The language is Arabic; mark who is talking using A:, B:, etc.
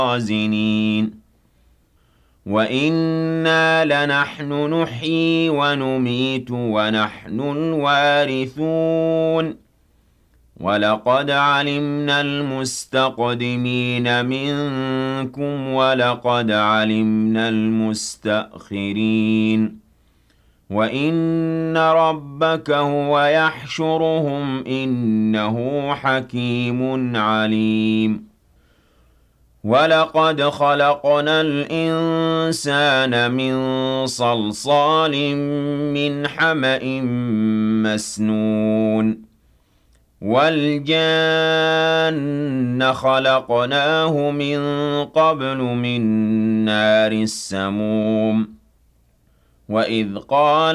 A: خَازِنِينَ وَإِنَّا لَنَحْنُ نُحْيِي وَنُمِيتُ وَنَحْنُ الْوَارِثُونَ وَلَقَدْ عَلِمْنَا الْمُسْتَقْدِمِينَ مِنكُمْ وَلَقَدْ عَلِمْنَا الْمُسْتَأْخِرِينَ وَإِنَّ رَبَّكَ هُوَ يَحْشُرُهُمْ إِنَّهُ حَكِيمٌ عَلِيمٌ وَلَقَدْ خَلَقْنَا الْإِنسَانَ مِنْ صَلْصَالٍ مِّنْ حَمَإٍ مَّسْنُونٍ وَالْجَانَّ خَلَقْنَاهُ مِن قَبْلُ مِن نَّارِ السَّمُومِ وَإِذْ قَالَ